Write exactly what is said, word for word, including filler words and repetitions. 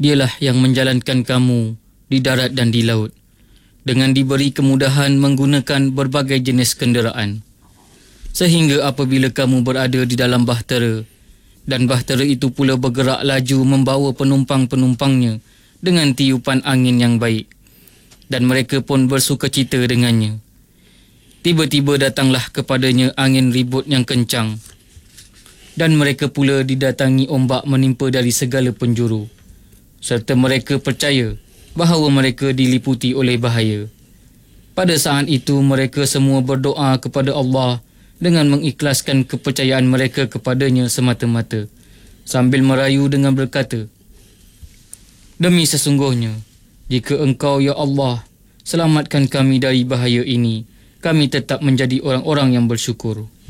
Dialah yang menjalankan kamu di darat dan di laut, dengan diberi kemudahan menggunakan berbagai jenis kenderaan. Sehingga apabila kamu berada di dalam bahtera, dan bahtera itu pula bergerak laju membawa penumpang-penumpangnya dengan tiupan angin yang baik, dan mereka pun bersukacita dengannya. Tiba-tiba datanglah kepadanya angin ribut yang kencang, dan mereka pula didatangi ombak menimpa dari segala penjuru, serta mereka percaya bahawa mereka diliputi oleh bahaya. Pada saat itu mereka semua berdoa kepada Allah dengan mengikhlaskan kepercayaan mereka kepadanya semata-mata, sambil merayu dengan berkata, "Demi sesungguhnya, jika Engkau, ya Allah, selamatkan kami dari bahaya ini, kami tetap menjadi orang-orang yang bersyukur."